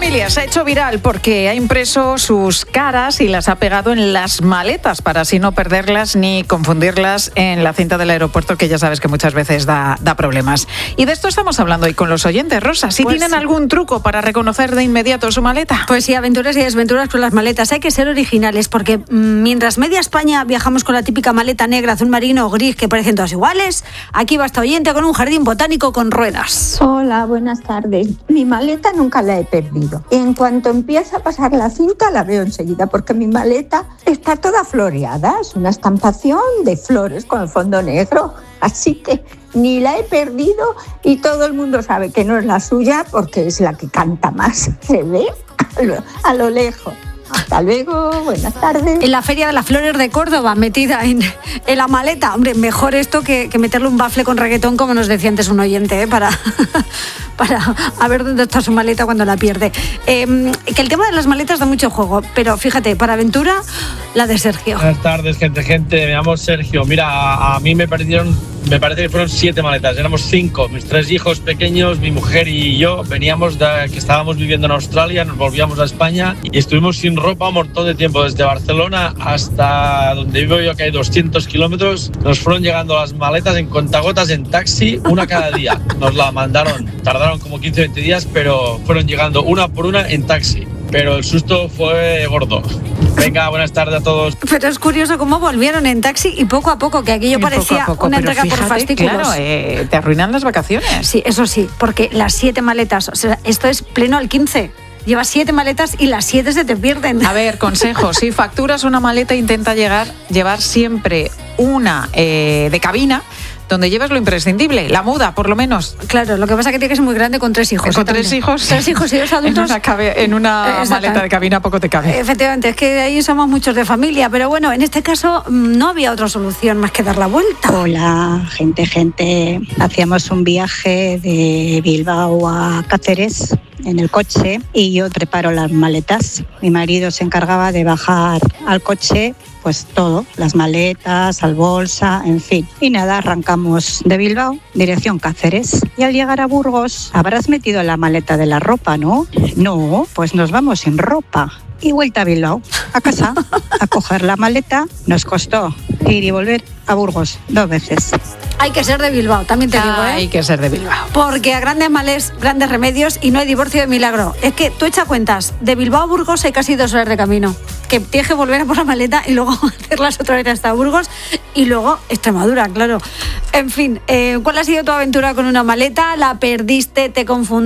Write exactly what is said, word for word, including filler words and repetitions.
familia se ha hecho viral porque ha impreso sus caras y las ha pegado en las maletas para así no perderlas ni confundirlas en la cinta del aeropuerto, que ya sabes que muchas veces da, da problemas. Y de esto estamos hablando hoy con los oyentes. Rosa, ¿sí pues tienen sí. algún truco para reconocer de inmediato su maleta? Pues sí, aventuras y desventuras con las maletas. Hay que ser originales porque mmm, mientras media España viajamos con la típica maleta negra, azul marino o gris que parecen todas iguales, aquí va esta oyente con un jardín botánico con ruedas. Hola, buenas tardes. Mi maleta nunca la he perdido. En cuanto empieza a pasar la cinta la veo enseguida porque mi maleta está toda floreada. Es una estampación de flores con el fondo negro. Así que ni la he perdido y todo el mundo sabe que no es la suya porque es la que canta más. Se ve a lo, a lo lejos. Hasta luego, buenas tardes. En la Feria de las Flores de Córdoba, metida en, en la maleta. Hombre, mejor esto que, que meterle un bafle con reggaetón, como nos decía antes un oyente, ¿eh? para, para a ver dónde está su maleta cuando la pierde. Eh, que el tema de las maletas da mucho juego, pero fíjate, para aventura, la de Sergio. Buenas tardes, gente, gente. Me llamo Sergio. Mira, a, a mí me perdieron... Me parece que fueron siete maletas, éramos cinco, mis tres hijos pequeños, mi mujer y yo. Veníamos de que estábamos viviendo en Australia, nos volvíamos a España y estuvimos sin ropa un montón de tiempo, desde Barcelona hasta donde vivo yo, que hay doscientos kilómetros. Nos fueron llegando las maletas en contagotas en taxi, una cada día. Nos la mandaron, tardaron como quince o veinte días, pero fueron llegando una por una en taxi. Pero el susto fue gordo. Venga, buenas tardes a todos. Pero es curioso cómo volvieron en taxi y poco a poco, que aquello y parecía poco poco, una entrega fíjate, por fascículos. Claro, eh, te arruinan las vacaciones. Sí, eso sí, porque las siete maletas, o sea, esto es pleno al quince. Llevas siete maletas y las siete se te pierden. A ver, consejo, si facturas una maleta, intenta llegar, llevar siempre una eh, de cabina, donde llevas lo imprescindible, la muda, por lo menos. Claro, lo que pasa es que tiene que ser muy grande con tres hijos. Con tres hijos. Tres hijos y dos adultos. En una, cabe, en una maleta de cabina poco te cabe. Efectivamente, es que ahí somos muchos de familia, pero bueno, en este caso no había otra solución más que dar la vuelta. Hola, gente, gente. Hacíamos un viaje de Bilbao a Cáceres en el coche y yo preparo las maletas. Mi marido se encargaba de bajar al coche pues todo, las maletas, al bolsa, en fin. Y nada, arrancamos de Bilbao, dirección Cáceres. Y al llegar a Burgos, habrás metido la maleta de la ropa, ¿no? No, pues nos vamos sin ropa. Y vuelta a Bilbao, a casa, a coger la maleta. Nos costó ir y volver a Burgos dos veces. Hay que ser de Bilbao, también te ah, digo, ¿eh? Hay que ser de Bilbao. Porque a grandes males, grandes remedios y no hay divorcio de milagro. Es que tú echa cuentas, de Bilbao a Burgos hay casi dos horas de camino. Que tienes que volver a por la maleta y luego hacerlas otra vez hasta Burgos y luego Extremadura, claro. En fin, eh, ¿cuál ha sido tu aventura con una maleta? ¿La perdiste? ¿Te confundiste?